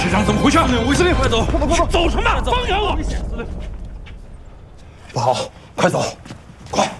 队长，怎么回事？ 卫司令，快走！ 快走！走什么？放开我！ 不好，快走！快！